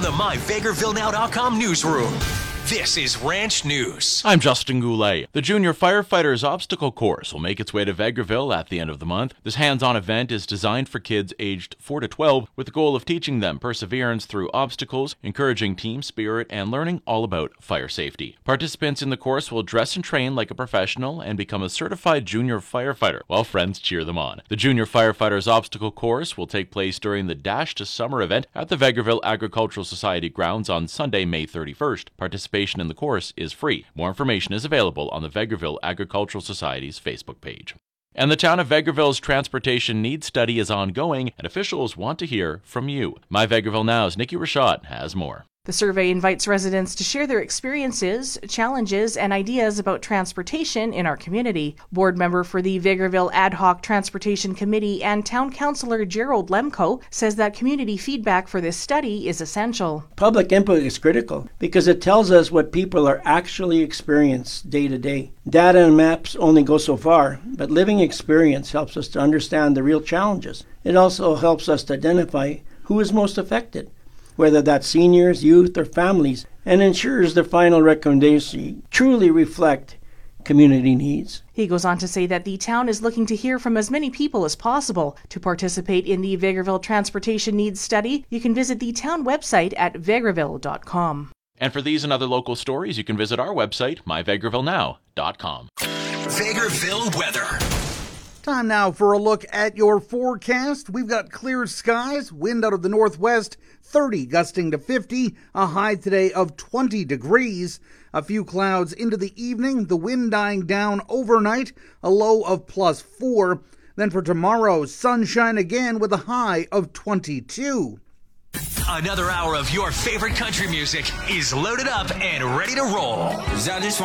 From the MyVegrevilleNow.com newsroom, this is Ranch News. I'm Justin Goulet. The Junior Firefighters Obstacle Course will make its way to Vegreville at the end of the month. This hands-on event is designed for kids aged 4 to 12 with the goal of teaching them perseverance through obstacles, encouraging team spirit, and learning all about fire safety. Participants in the course will dress and train like a professional and become a certified junior firefighter while friends cheer them on. The Junior Firefighters Obstacle Course will take place during the Dash to Summer event at the Vegreville Agricultural Society grounds on Sunday, May 31st. Participation in the course is free. More information is available on the Vegreville Agricultural Society's Facebook page. And the town of Vegreville's transportation needs study is ongoing, and officials want to hear from you. My Vegreville Now's Nikki Rashad has more. The survey invites residents to share their experiences, challenges, and ideas about transportation in our community. Board member for the Vegreville Ad Hoc Transportation Committee and Town Councillor Gerald Lemko says that community feedback for this study is essential. Public input is critical because it tells us what people are actually experiencing day to day. Data and maps only go so far, but living experience helps us to understand the real challenges. It also helps us to identify who is most affected, whether that's seniors, youth, or families, and ensures the final recommendation truly reflect community needs. He goes on to say that the town is looking to hear from as many people as possible. To participate in the Vegreville Transportation Needs Study, you can visit the town website at vegreville.com. And for these and other local stories, you can visit our website, myvegrevilleNow.com. Vegreville weather. Time now for a look at your forecast. We've got clear skies, wind out of the northwest, 30 gusting to 50, a high today of 20 degrees. A few clouds into the evening, the wind dying down overnight, a low of +4. Then for tomorrow, sunshine again with a high of 22. Another hour of your favorite country music is loaded up and ready to roll.